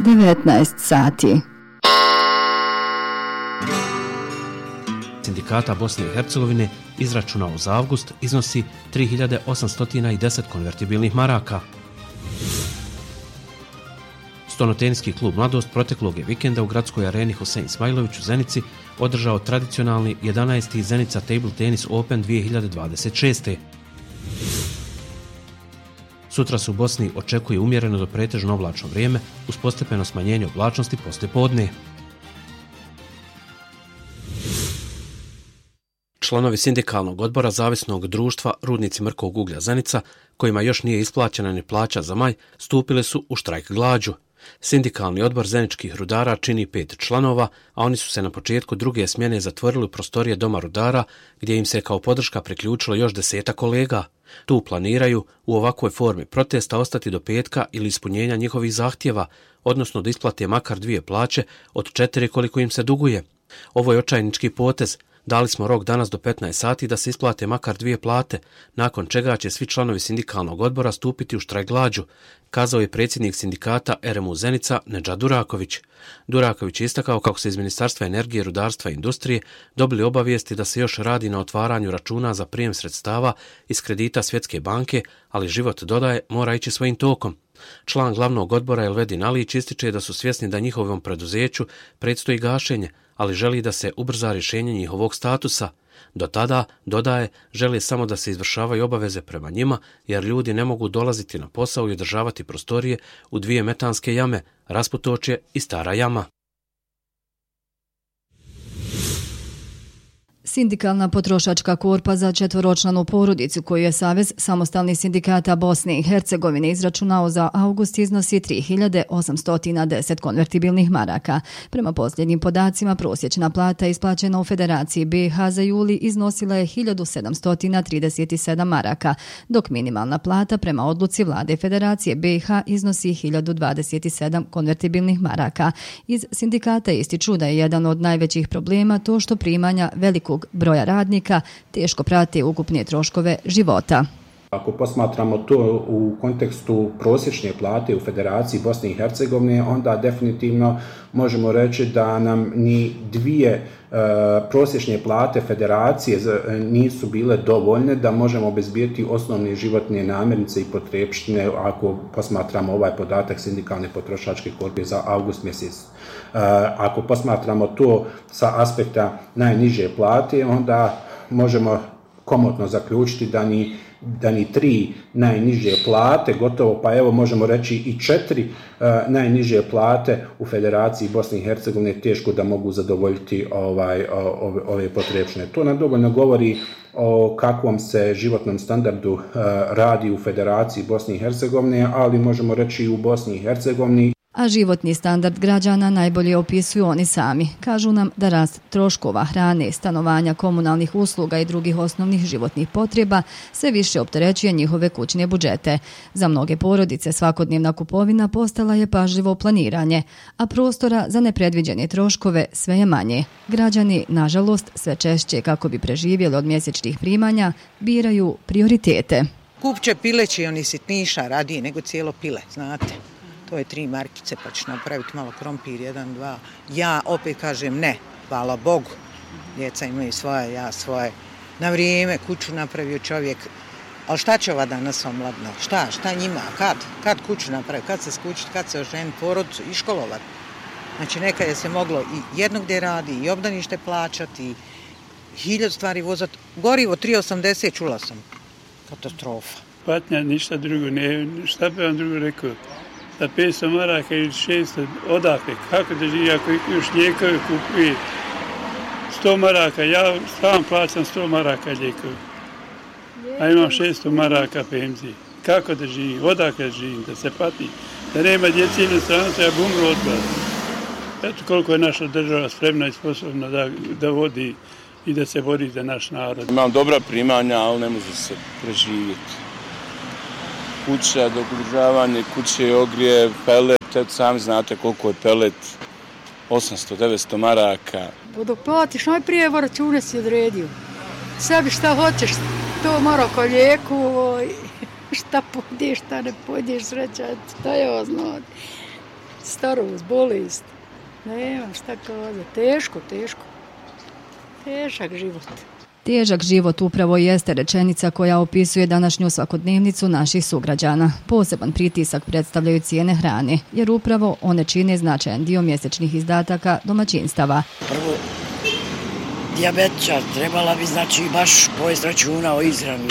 19 sati. Sindikata Bosne i Hercegovine izračunao za avgust iznosi 3810 konvertibilnih maraka. Stolnoteniski klub Mladost proteklog je vikenda u gradskoj areni Husein Smajlović u Zenici održao tradicionalni 11. Zenica Table Tennis Open 2026. Sutra se u Bosni očekuje umjereno do pretežno oblačno vrijeme uz postepeno smanjenje oblačnosti poslijepodne. Članovi sindikalnog odbora Zavisnog društva Rudnici mrkog uglja Zenica, kojima još nije isplaćena ni plaća za maj, stupili su u štrajk glađu. Sindikalni odbor zeničkih rudara čini 5 članova, a oni su se na početku druge smjene zatvorili u prostorije Doma rudara, gdje im se kao podrška priključilo još 10 kolega. Tu planiraju u ovakvoj formi protesta ostati do petka ili ispunjenja njihovih zahtjeva, odnosno da isplate makar 2 plaće od 4 koliko im se duguje. Ovo je očajnički potez. Dali smo rok danas do 15 sati da se isplate makar 2 plate, nakon čega će svi članovi sindikalnog odbora stupiti u štrajk glađu, kazao je predsjednik sindikata RMU Zenica Nedžad Duraković. Duraković je istakao kako se iz Ministarstva energije, rudarstva i industrije dobili obavijesti da se još radi na otvaranju računa za prijem sredstava iz kredita Svjetske banke, ali život, dodaje, mora ići svojim tokom. Član glavnog odbora Elvedin Alić ističe da su svjesni da njihovom preduzeću predstoji gašenje, ali želi da se ubrza rješenje njihovog statusa. Do tada, dodaje, žele samo da se izvršavaju obaveze prema njima, jer ljudi ne mogu dolaziti na posao i održavati prostorije u 2 metanske jame, Rasputočje i Stara jama. Sindikalna potrošačka korpa za 4-članu porodicu koju je Savez samostalnih sindikata Bosne i Hercegovine izračunao za avgust iznosi 3810 konvertibilnih maraka. Prema posljednjim podacima, prosječna plata isplaćena u Federaciji BiH za juli iznosila je 1737 maraka, dok minimalna plata prema odluci vlade Federacije BiH iznosi 1027 konvertibilnih maraka. Iz sindikata ističu da je jedan od najvećih problema to što primanja velikog broja radnika teško prate ukupne troškove života. Ako posmatramo to u kontekstu prosječne plate u Federaciji Bosne i Hercegovine, onda definitivno možemo reći da nam ni 2 prosječne plate Federacije nisu bile dovoljne da možemo obezbijeti osnovne životne namirnice i potrepštine ako posmatramo ovaj podatak sindikalne potrošačke korpe za avgust mjesec. Ako posmatramo to sa aspekta najniže plate, onda možemo komotno zaključiti da ni 3 najniže plate, gotovo pa evo možemo reći i 4 najniže plate u Federaciji Bosne i Hercegovine teško da mogu zadovoljiti ove potrepštine. To nam dovoljno govori o kakvom se životnom standardu radi u Federaciji Bosne i Hercegovine, ali možemo reći i u Bosni i Hercegovini. A životni standard građana najbolje opisuju oni sami. Kažu nam da rast troškova hrane, stanovanja, komunalnih usluga i drugih osnovnih životnih potreba sve više opterećuje njihove kućne budžete. Za mnoge porodice svakodnevna kupovina postala je pažljivo planiranje, a prostora za nepredviđene troškove sve je manje. Građani, nažalost, sve češće kako bi preživjeli od mjesečnih primanja, biraju prioritete. Kupće pileći oni sitniša radije nego cijelo pile, znate. To je 3 markice pa ćeš napraviti malo krompir, 1, 2. Ja opet kažem ne, hvala Bogu. Djeca imaju svoje, ja svoje. Na vrijeme kuću napravio čovjek. Ali šta će ova danas omladna? Šta njima? Kad kuću napravi? Kad se skućiti? Kad se oženiti? Porodicu i školovati? Znači nekad je se moglo i jedno gdje radi, i obdanište plaćati, 1000 stvari vozati. Gorivo 3,80 čula sam. Katastrofa. Patnja, ništa drugo, ne, šta bi vam drugo rekao? Za 500 maraka ili 600, odakle, kako da živi, ako još lijekove kupuje 100 maraka, ja sam plaćam 100 maraka lijekove, a imam 600 maraka penzije. Kako da živim, odakle živim, da se pati, da nema djeci inostranstva, ja bi umro od gladi. Eto koliko je naša država spremna i sposobna da vodi i da se bori za naš narod. Imam dobra primanja, ali ne može se preživjeti. Kuća, održavanje kuće, ogrije, pelet, sami znate koliko je pelet, 800-900 maraka. Dok platiš, najprije račune si odredio. Sebi šta hoćeš, to mora ko lijeku, šta pojedeš, šta ne pojedeš, sreća, to je oznod. starost, bolest. Nemam šta kazati. Teško. Težak život. Težak život upravo jeste rečenica koja opisuje današnju svakodnevnicu naših sugrađana. Poseban pritisak predstavljaju cijene hrane, jer upravo one čine značajan dio mjesečnih izdataka domaćinstava. Prvo, dijabetičar trebala bi baš povesti računa o izhrani.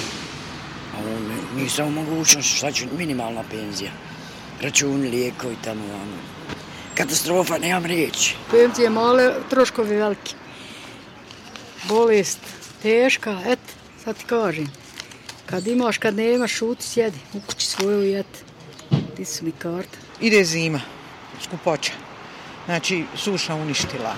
Nisam mogućnost, šta će minimalna penzija. Računi, lijekovi tamo. Katastrofa, nemam riječi. Penzije male, troškovi veliki. Bolest teška, sad ti kažem. Kad imaš, kad nemaš, šuti, sjedi, u kući svoju jeti. Ti su mi karta. Ide zima, skupoća. Znači, suša uništila.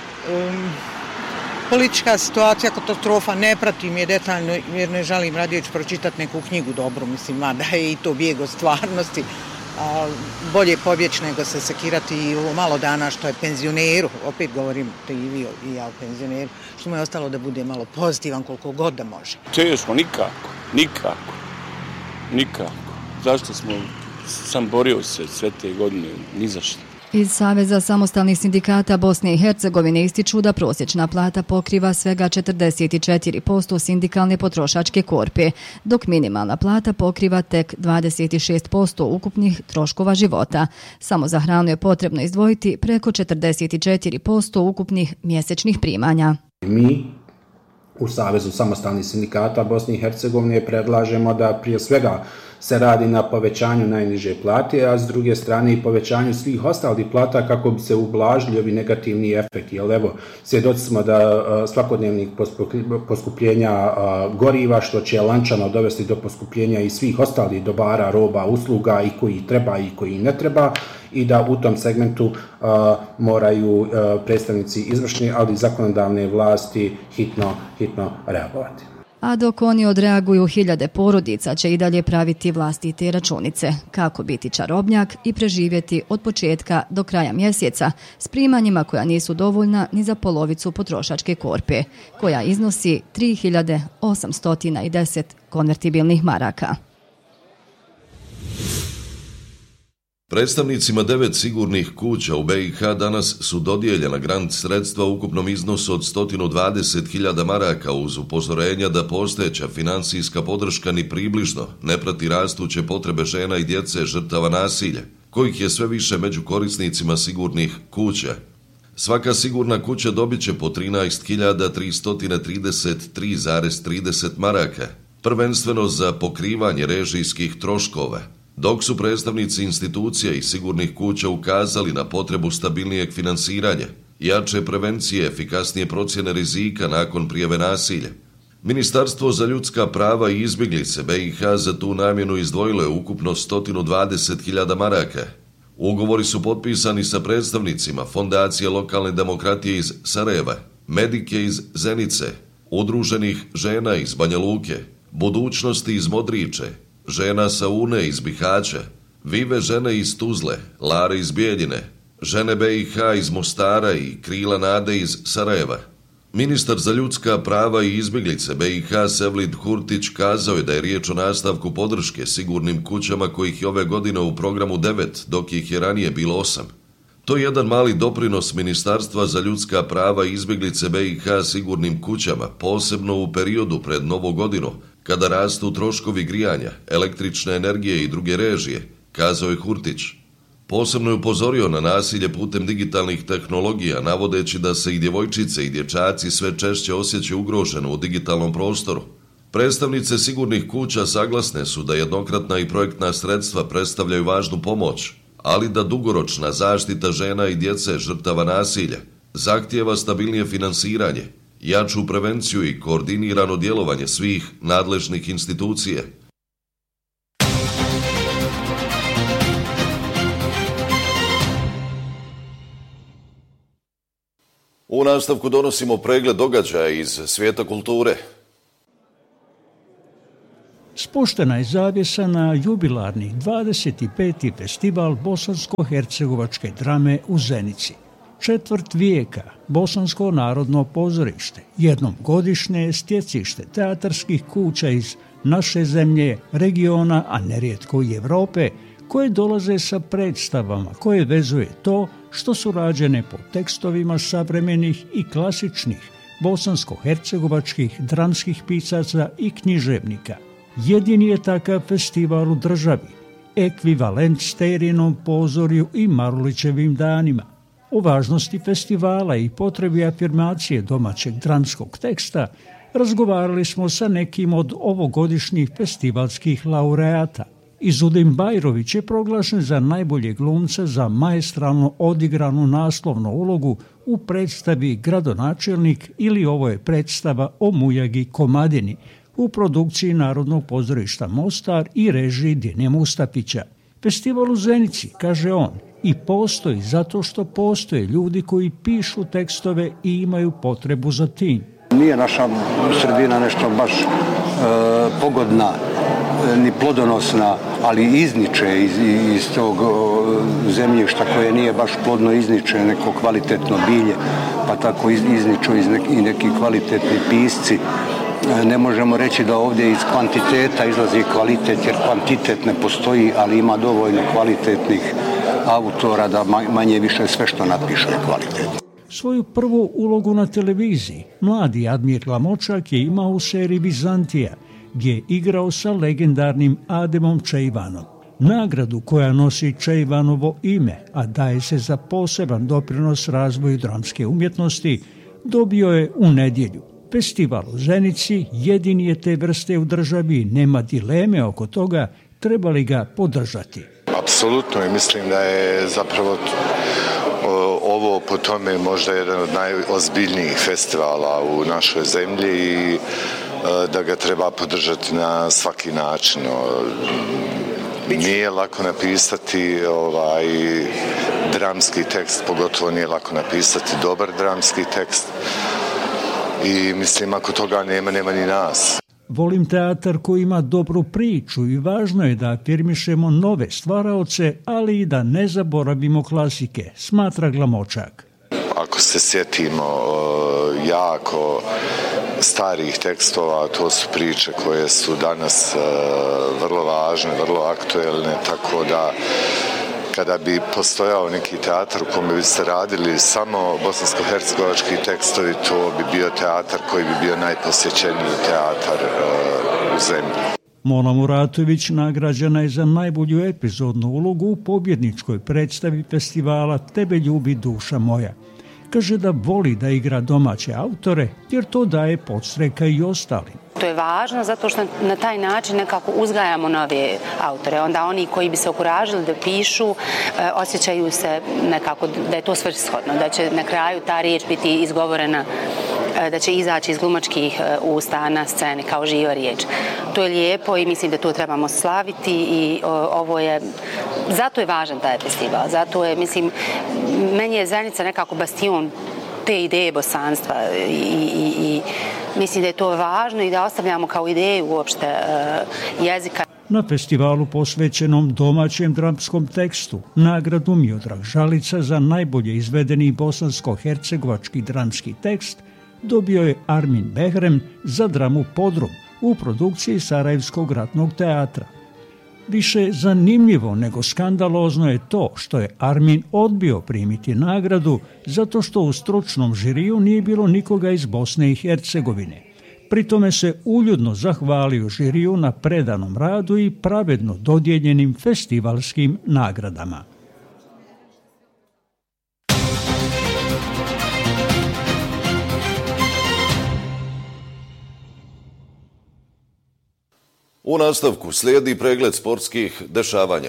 Politička situacija, katastrofa, ne pratim je detaljno jer ne želim radije pročitati neku knjigu dobru, mislim, mada je i to bijeg od stvarnosti. A bolje pobjeći nego se sekirati i ovo malo dana što je penzioneru, opet govorim te i vi i ja o penzioneru, što mu je ostalo da bude malo pozitivan koliko god da može. Teško, nikako. Zašto sam borio se sve te godine, ni za što. Iz Saveza samostalnih sindikata Bosne i Hercegovine ističu da prosječna plata pokriva svega 44% sindikalne potrošačke korpe, dok minimalna plata pokriva tek 26% ukupnih troškova života. Samo za hranu je potrebno izdvojiti preko 44% ukupnih mjesečnih primanja. Mi u Savezu samostalnih sindikata Bosne i Hercegovine predlažemo da prije svega se radi na povećanju najniže plate, a s druge strane i povećanju svih ostalih plata kako bi se ublažili ovi negativni efekti. Jer evo, svjedoci smo da svakodnevnih poskupljenja goriva, što će lančano dovesti do poskupljenja i svih ostalih dobara, roba, usluga i koji treba i koji ne treba, i da u tom segmentu moraju predstavnici izvršne, ali i zakonodavne vlasti hitno reagovati. A dok oni odreaguju, hiljade porodica će i dalje praviti vlastite računice, kako biti čarobnjak i preživjeti od početka do kraja mjeseca s primanjima koja nisu dovoljna ni za polovicu potrošačke korpe, koja iznosi 3.810 konvertibilnih maraka. Predstavnicima 9 sigurnih kuća u BiH danas su dodijeljena grant sredstva u ukupnom iznosu od 120.000 maraka uz upozorenja da postojeća financijska podrška ni približno ne prati rastuće potrebe žena i djece žrtava nasilja, kojih je sve više među korisnicima sigurnih kuća. Svaka sigurna kuća dobit će po 13.333,30 maraka, prvenstveno za pokrivanje režijskih troškova, dok su predstavnici institucija i sigurnih kuća ukazali na potrebu stabilnijeg finansiranja, jače prevencije, efikasnije procjene rizika nakon prijave nasilja. Ministarstvo za ljudska prava i izbjeglice BiH za tu namjenu izdvojilo je ukupno 120.000 maraka. Ugovori su potpisani sa predstavnicima Fondacije lokalne demokratije iz Sarajeva, Medike iz Zenice, Udruženih žena iz Banja Luke, Budućnosti iz Modriče, Žena sa Une iz Bihaća, Vive žene iz Tuzle, Lare iz Bijeljine, Žene BiH iz Mostara i Krila nade iz Sarajeva. Ministar za ljudska prava i izbjeglice BiH Sevlid Hurtić kazao je da je riječ o nastavku podrške sigurnim kućama kojih je ove godine u programu 9, dok ih je ranije bilo 8. To je jedan mali doprinos Ministarstva za ljudska prava i izbjeglice BiH sigurnim kućama, posebno u periodu pred Novu godinu, kada rastu troškovi grijanja, električne energije i druge režije, kazao je Hurtić. Posebno je upozorio na nasilje putem digitalnih tehnologija, navodeći da se i djevojčice i dječaci sve češće osjećaju ugroženo u digitalnom prostoru. Predstavnice sigurnih kuća saglasne su da jednokratna i projektna sredstva predstavljaju važnu pomoć, ali da dugoročna zaštita žena i djece žrtava nasilja zahtijeva stabilnije finansiranje, jaču prevenciju i koordinirano djelovanje svih nadležnih institucija. U nastavku donosimo pregled događaja iz svijeta kulture. Spuštena je zavjesa na jubilarni 25. festival bosansko-hercegovačke drame u Zenici. 1/4 vijeka Bosansko narodno pozorište, jednom godišnje stjecište teatarskih kuća iz naše zemlje, regiona, a nerijetko i Europe, koje dolaze sa predstavama koje vezuje to što su rađene po tekstovima savremenih i klasičnih bosansko-hercegovačkih dramskih pisaca i književnika. Jedini je takav festival u državi, ekvivalent Sterinom pozorju i Marulićevim danima. O važnosti festivala i potrebi afirmacije domaćeg dramskog teksta razgovarali smo sa nekim od ovogodišnjih festivalskih laureata. Izudin Bajrović je proglašen za najboljeg glumca za maestralno odigranu naslovnu ulogu u predstavi Gradonačelnik ili ovo je predstava o Mujagi Komadini u produkciji Narodnog pozorišta Mostar i režiji Dine Mustapića. Festival u Zenici, kaže on, i postoji zato što postoje ljudi koji pišu tekstove i imaju potrebu za tim. Nije naša sredina nešto baš pogodna ni plodonosna, ali izniče iz tog zemljišta koje nije baš plodno, izniče neko kvalitetno bilje, pa tako izniču i neki kvalitetni pisci. Ne možemo reći da ovdje iz kvantiteta izlazi kvalitet, jer kvantitet ne postoji, ali ima dovoljno kvalitetnih autora da manje više sve što napiše je kvalitetno. Svoju prvu ulogu na televiziji mladi Admir Glamočak je imao u seriji Bizantija, gdje je igrao sa legendarnim Ademom Čejvanom. Nagradu koja nosi Čejvanovo ime, a daje se za poseban doprinos razvoju dramske umjetnosti, dobio je u nedjelju. Festival u Zenici jedini je te vrste u državi, nema dileme oko toga, treba li ga podržati. Apsolutno, i mislim da je zapravo ovo po tome možda jedan od najozbiljnijih festivala u našoj zemlji i da ga treba podržati na svaki način. Nije lako napisati dramski tekst, pogotovo nije lako napisati dobar dramski tekst i mislim ako toga nema ni nas. Volim teatar koji ima dobru priču i važno je da afirmišemo nove stvaraoce, ali i da ne zaboravimo klasike, smatra Glamočak. Ako se sjetimo jako starih tekstova, to su priče koje su danas vrlo važne, vrlo aktuelne, tako da kada bi postojao neki teatar u kome bi se radili samo bosansko-hercegovački tekstovi, to bi bio teatar koji bi bio najposjećeniji teatar u zemlji. Mona Muratović nagrađena je za najbolju epizodnu ulogu u pobjedničkoj predstavi festivala Tebe ljubi duša moja. Kaže da voli da igra domaće autore jer to daje podstreka i ostalim. To je važno zato što na taj način nekako uzgajamo nove autore. Onda oni koji bi se okuražili da pišu, osjećaju se nekako da je to svrsishodno, da će na kraju ta riječ biti izgovorena, da će izaći iz glumačkih usta na sceni kao živa riječ. To je lijepo i mislim da to trebamo slaviti i ovo je, zato je važan taj festival, zato je, mislim, meni je Zenica nekako bastion te ideje bosanstva i mislim da je to važno i da ostavljamo kao ideju uopšte jezika. Na festivalu posvećenom domaćem dramskom tekstu nagradu Miodrag Žalica za najbolje izvedeni bosansko-hercegovački dramski tekst dobio je Armin Behrem za dramu Podrum u produkciji Sarajevskog ratnog teatra. Više zanimljivo nego skandalozno je to što je Armin odbio primiti nagradu zato što u stručnom žiriju nije bilo nikoga iz Bosne i Hercegovine. Pri tome se uljudno zahvalio žiriju na predanom radu i pravedno dodijeljenim festivalskim nagradama. U nastavku slijedi pregled sportskih dešavanja.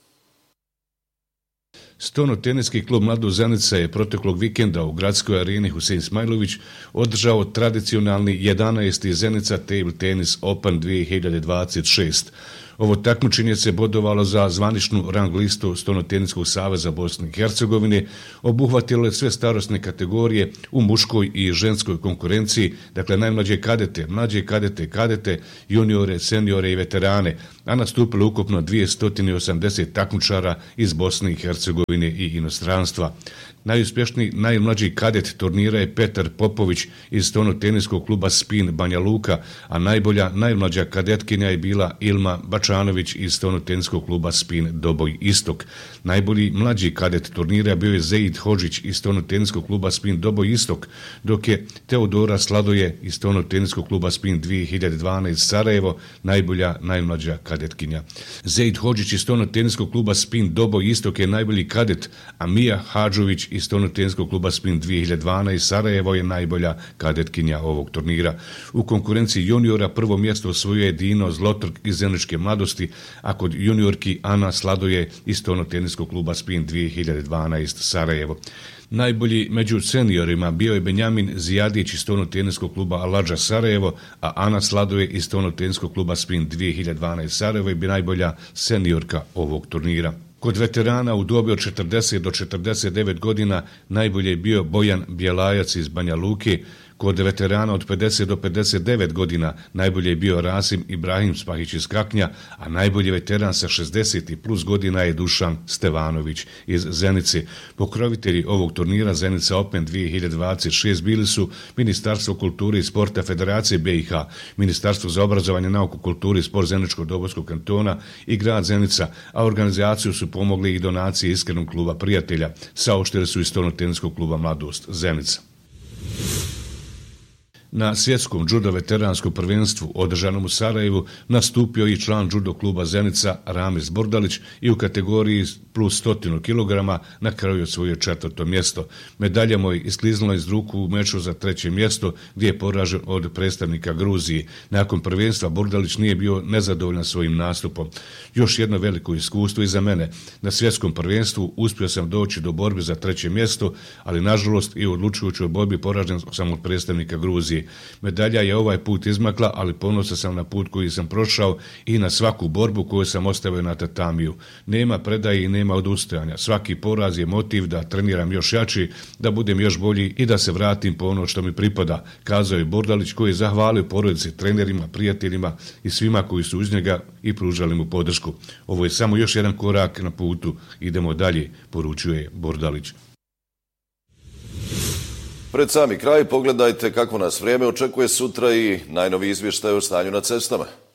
Stono-teniski klub Mladu Zenica je proteklog vikenda u gradskoj arini Husein Smajlović održao tradicionalni 11. Zenica Table Tennis Open 2026. Ovo takmičenje se bodovalo za zvaničnu rang listu Stono-teniskog saveza Bosne i Hercegovine, obuhvatilo je sve starosne kategorije u muškoj i ženskoj konkurenciji, dakle najmlađe kadete, mlađe kadete, juniore, seniore i veterane, a nastupilo ukupno 280 takmičara iz Bosne i Hercegovine i inostranstva. Najuspješniji najmlađi kadet turnira je Petar Popović iz Stono-teniskog kluba Spin Banja Luka, a najbolja najmlađa kadetkinja je bila Ilma Bača Dušanović iz stolnoteniskog kluba Spin Doboj Istok. Najbolji mlađi kadet turnira bio je Zeid Hodžić iz stolnoteniskog kluba Spin Doboj Istok, dok je Teodora Sladoje iz stolnoteniskog kluba Spin 2012 Sarajevo najmlađa kadetkinja. Zeid Hodžić iz stolnoteniskog kluba Spin Doboj Istok je najbolji kadet, a Mija Hadžović iz stolnoteniskog kluba Spin 2012 Sarajevo je najbolja kadetkinja ovog turnira. U konkurenciji juniora prvo mjesto osvojio je Dino Zlotrk iz Zeničke mladosti, a kod juniorki Ana Sladoje iz stolnoteniskog kluba Spin 2012 Sarajevo. Najbolji među seniorima bio je Benjamin Zijadić iz stolnoteniskog kluba Aladža Sarajevo, a Ana Sladoje iz stolnoteniskog kluba Spin 2012 Sarajevo je najbolja seniorka ovog turnira. Kod veterana u dobi od 40 do 49 godina najbolji je bio Bojan Bjelajac iz Banja Luke. Kod veterana od 50 do 59 godina najbolji je bio Rasim Ibrahim Spahić iz Kaknja, a najbolji veteran sa 60 i plus godina je Dušan Stevanović iz Zenice. Pokrovitelji ovog turnira Zenica Open 2026 bili su Ministarstvo kulture i sporta Federacije BiH, Ministarstvo za obrazovanje, nauku, kulturu i sport Zeničko-Dobojskog kantona i grad Zenica, a organizaciju su pomogli i donacije Iskrenog kluba prijatelja, saopštili su iz stolnoteniskog kluba Mladost Zenica. Na svjetskom judo veteranskom prvenstvu održanom u Sarajevu nastupio i član judo kluba Zenica Ramiz Bordalić i u kategoriji plus 100 kg na kraju osvojio 4. mjesto. Medalja mu je iskliznula iz ruku u meču za 3. mjesto gdje je poražen od predstavnika Gruzije. Nakon prvenstva Bordalić nije bio nezadovoljan svojim nastupom. Još jedno veliko iskustvo iza mene. Na svjetskom prvenstvu uspio sam doći do borbe za 3. mjesto, ali nažalost i u odlučujućoj borbi poražen sam od predstavnika Gruzije. Medalja je ovaj put izmakla, ali ponosan sam na put koji sam prošao i na svaku borbu koju sam ostavio na tatamiju. Nema predaje i nema odustajanja. Svaki poraz je motiv da treniram još jači, da budem još bolji i da se vratim po ono što mi pripada, kazao je Bordalić, koji je zahvalio porodici, trenerima, prijateljima i svima koji su uz njega i pružali mu podršku. Ovo je samo još jedan korak na putu. Idemo dalje, poručuje Bordalić. Pred sami kraj pogledajte kako nas vrijeme očekuje sutra i najnoviji izvještaj o stanju na cestama.